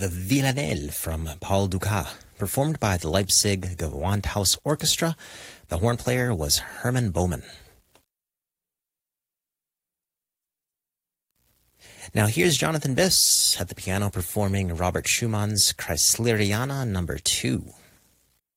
the Villanelle from Paul Dukas, performed by the Leipzig Gewandhaus Orchestra. The horn player was Hermann Baumann. Now here's Jonathan Biss at the piano performing Robert Schumann's Kreisleriana No. 2.